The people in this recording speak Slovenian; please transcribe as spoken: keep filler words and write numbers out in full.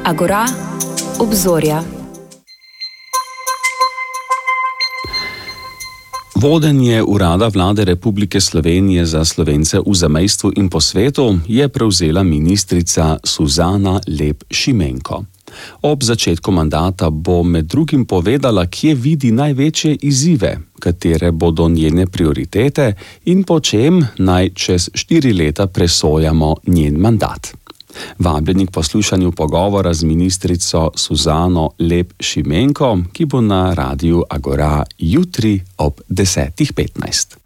Agora, obzorja. Vodenje Urada Vlade Republike Slovenije za Slovence v zamejstvu in po svetu je prevzela ministrica Suzana Lep Šimenko. Ob začetku mandata bo med drugim povedala, kje vidi največje izzive, katere bodo njene prioritete in po čem naj čez štiri leta presojamo njen mandat. Vabljeni k poslušanju pogovora z ministrico Suzano Lep Šimenko, ki bo na Radiu Agora jutri ob desetih petnajst.